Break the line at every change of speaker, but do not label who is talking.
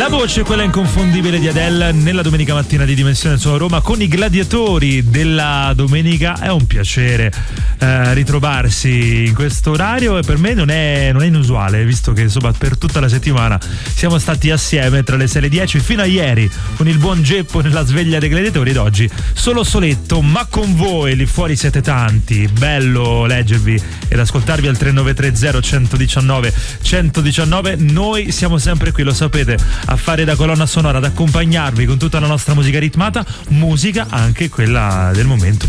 La voce, quella inconfondibile di Adele, nella domenica mattina di Dimensione su Roma con i gladiatori della domenica. È un piacere ritrovarsi in questo orario, e per me non è inusuale, visto che insomma per tutta la settimana siamo stati assieme tra le 6 e le 10 fino a ieri con il buon Geppo nella sveglia dei gladiatori, ed oggi solo soletto, ma con voi lì fuori siete tanti. Bello leggervi ed ascoltarvi al 3930 119 119. Noi siamo sempre qui, lo sapete, a fare da colonna sonora, ad accompagnarvi con tutta la nostra musica ritmata, musica anche quella del momento.